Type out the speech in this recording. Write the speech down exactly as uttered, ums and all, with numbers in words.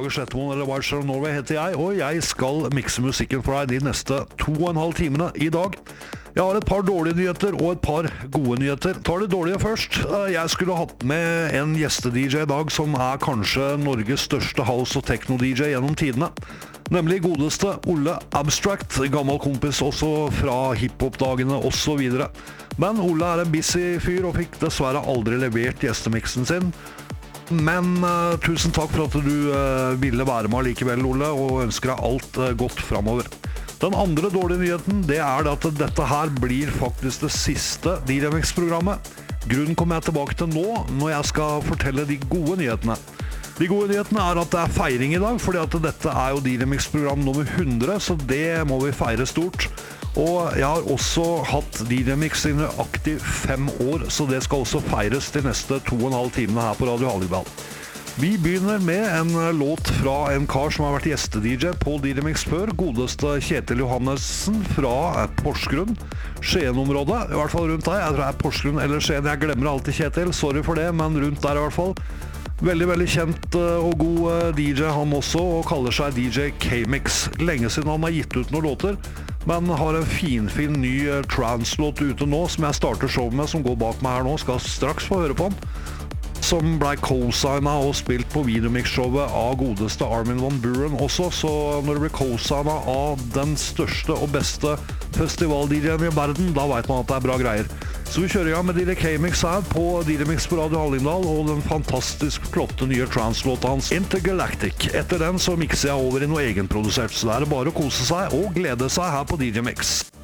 Lager Slettemoen, eller Wild Share of Norway heter jeg, og jeg skal mikse musikken for deg de neste to og en halv timene i dag. Jeg har et par dårlige nyheter og et par gode nyheter. Tar det dårlige først. Jeg skulle hatt med en gjeste-D J i dag som er kanskje Norges største house- og techno-D J gjennom tidene. Nemlig godeste Olle Abstract, gammel kompis også fra hiphop-dagene og så videre. Men Olle er en busy fyr og fikk dessverre aldri levert gjestemiksen sin. Men uh, tusen takk for at du uh, ville være med likevel, Olle, og ønsker deg alt uh, godt fremover. Den andre dårlige nyheten, det er at dette her blir faktisk det siste D J Mix-programmet. Grunnen kommer jeg tilbake til nå, når jeg skal fortelle de gode nyhetene. De gode nyhetene er at det er feiring i dag, fordi at dette er jo D J Mix-program nummer hundre, så det må vi feire stort. Og jeg har også hatt D J Mix i aktiv fem år, så det skal også feires de neste to og en halv timene her på Radio Hallingdal. Vi begynner med en låt fra en kar som har vært gjeste-D J på D J Mix før, godeste Kjetil Johannessen fra Porsgrunn, Skien-området, i hvert fall rundt der. Jeg tror det er Porsgrunn eller Skien, jeg glemmer alltid Kjetil, sorry for det, men rundt der i hvert fall. Veldig, veldig kjent og god D J han også, og kaller seg D J K-Mix. Lenge siden han har gitt ut noen låter, men har en finfin ny trance-låt ute nå, som jeg starter show med, som går bak meg her nå, skal straks få høre på den. Som ble co-signet og spilt på videomix-showet av godeste Armin van Buren også, så når det blir co-signet av den største og beste festival-D J-en i verden, da vet man at det er bra greier. Så vi kjører i gang med D J K-Mix her på D J Mix på Radio Hallingdal, og den fantastisk flotte nye trance-låta hans Intergalactic. Etter den så mikser jeg over i noe egenprodusert, så det er bare å kose seg og glede seg her på D J Mix.